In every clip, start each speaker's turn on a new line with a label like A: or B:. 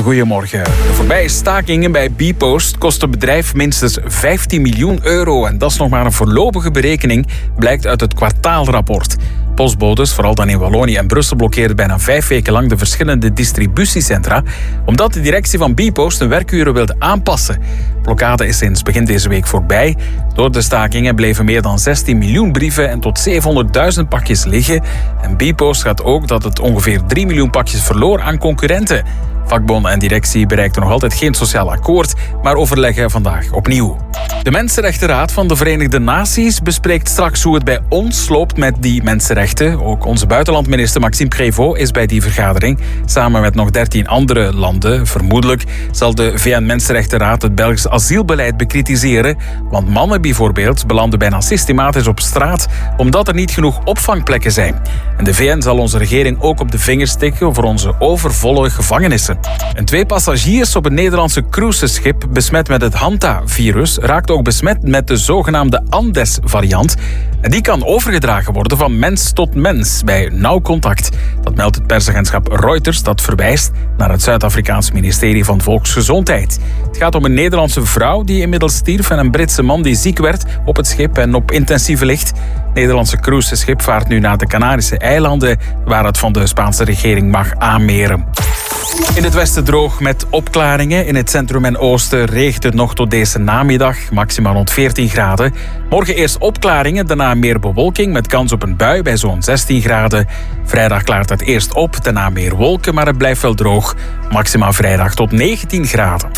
A: goedemorgen. De voorbije stakingen bij bpost kosten het bedrijf minstens 15 miljoen euro. En dat is nog maar een voorlopige berekening, blijkt uit het kwartaalrapport. Postbodes, vooral dan in Wallonië en Brussel, blokkeerden bijna 5 weken lang de verschillende distributiecentra, omdat de directie van bpost hun werkuren wilde aanpassen. De blokkade is sinds begin deze week voorbij. Door de stakingen bleven meer dan 16 miljoen brieven en tot 700.000 pakjes liggen. En bpost gaat ook dat het ongeveer 3 miljoen pakjes verloor aan concurrenten. Vakbonden en directie bereikten nog altijd geen sociaal akkoord, maar overleggen vandaag opnieuw. De Mensenrechtenraad van de Verenigde Naties bespreekt straks hoe het bij ons loopt met die mensenrechten. Ook onze buitenlandminister Maxime Prévost is bij die vergadering, samen met nog 13 andere landen. Vermoedelijk zal de VN-Mensenrechtenraad het Belgisch asielbeleid bekritiseren, want mannen bijvoorbeeld belanden bijna systematisch op straat omdat er niet genoeg opvangplekken zijn. En de VN zal onze regering ook op de vingers tikken voor onze overvolle gevangenissen. En 2 passagiers op een Nederlandse cruiseschip besmet met het Hanta-virus raakt ook besmet met de zogenaamde Andes-variant. En die kan overgedragen worden van mens tot mens bij nauw contact. Dat meldt het persagentschap Reuters, dat verwijst naar het Zuid-Afrikaanse ministerie van Volksgezondheid. Het gaat om een Nederlandse vrouw die inmiddels stierf en een Britse man die ziek werd op het schip en op intensieve ligt. Het Nederlandse cruiseschip vaart nu naar de Canarische eilanden, waar het van de Spaanse regering mag aanmeren. In het westen droog met opklaringen. In het centrum en oosten regent het nog tot deze namiddag, maximaal rond 14 graden. Morgen eerst opklaringen, daarna meer bewolking met kans op een bui bij zo'n 16 graden. Vrijdag klaart het eerst op, daarna meer wolken, maar het blijft wel droog. Maximaal vrijdag tot 19 graden.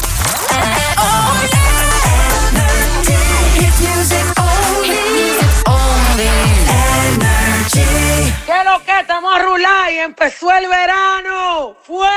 B: ¿Qué lo que estamos a rular y empezó el verano? ¡Fuego!